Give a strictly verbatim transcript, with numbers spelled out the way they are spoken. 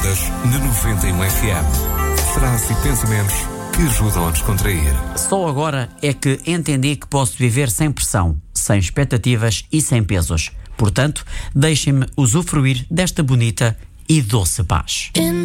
Ondas na noventa e um F M. Frases e pensamentos que ajudam a descontrair. Só agora é que entendi que posso viver sem pressão, sem expectativas e sem pesos. Portanto, deixem-me usufruir desta bonita e doce paz.